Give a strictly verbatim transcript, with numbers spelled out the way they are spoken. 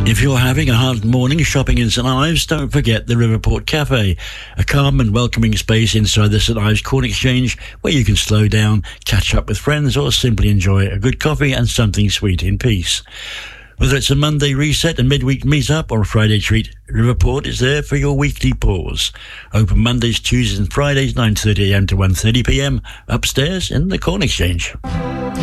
If you're having a hard morning shopping in St Ives, don't forget the Riverport Cafe, a calm and welcoming space inside the St Ives Corn Exchange where you can slow down, catch up with friends, or simply enjoy a good coffee and something sweet in peace. Whether it's a Monday reset, a midweek meet-up, or a Friday treat, Riverport is there for your weekly pause. Open Mondays, Tuesdays and Fridays, nine thirty a m to one thirty p m, upstairs in the Corn Exchange.